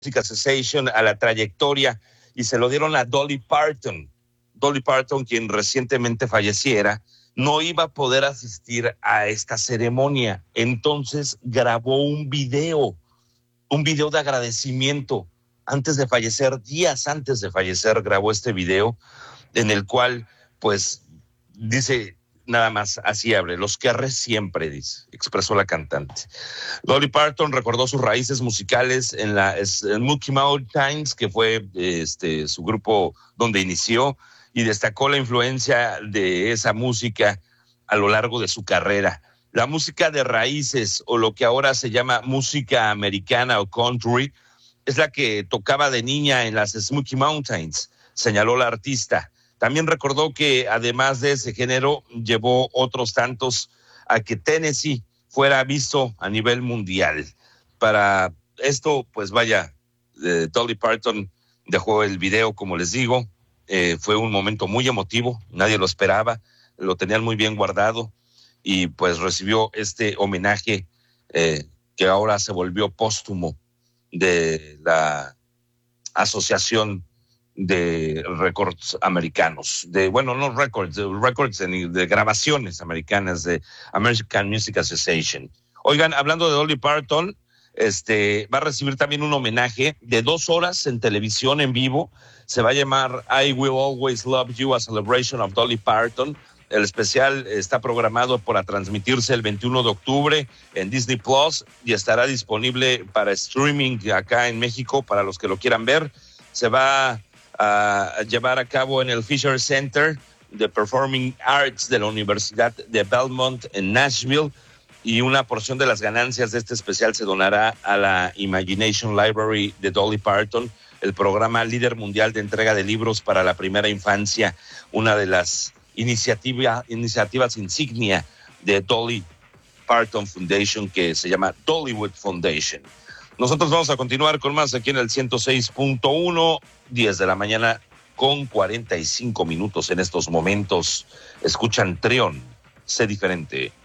Association, a la trayectoria, y se lo dieron a Dolly Parton. Dolly Parton, quien recientemente falleciera, no iba a poder asistir a esta ceremonia. Entonces grabó un video de agradecimiento antes de fallecer, días antes de fallecer, grabó este video en el cual, pues, dice nada más, así abre: los querré siempre, dice, expresó la cantante. Dolly Parton recordó sus raíces musicales en la Smoky Mountains, que fue su grupo donde inició, y destacó la influencia de esa música a lo largo de su carrera. La música de raíces, o lo que ahora se llama música americana o country, es la que tocaba de niña en las Smoky Mountains, señaló la artista. También recordó que además de ese género, llevó otros tantos a que Tennessee fuera visto a nivel mundial. Para esto, pues vaya, Dolly Parton dejó el video, como les digo. Fue un momento muy emotivo, nadie lo esperaba, lo tenían muy bien guardado, y pues recibió este homenaje que ahora se volvió póstumo de la Asociación de Records Americanos, de grabaciones americanas, de American Music Association. Oigan, hablando de Dolly Parton, va a recibir también un homenaje de 2 horas en televisión en vivo. Se va a llamar I Will Always Love You, a Celebration of Dolly Parton. El especial está programado para transmitirse el 21 de octubre en Disney Plus y estará disponible para streaming acá en México para los que lo quieran ver. Se va a llevar a cabo en el Fisher Center de Performing Arts de la Universidad de Belmont en Nashville, y una porción de las ganancias de este especial se donará a la Imagination Library de Dolly Parton, el programa líder mundial de entrega de libros para la primera infancia, una de las iniciativas insignia de Dolly Parton Foundation, que se llama Dollywood Foundation. Nosotros vamos a continuar con más aquí en el 106.1, 10 de la mañana con 45 minutos en estos momentos. Escuchan Trión, sé diferente.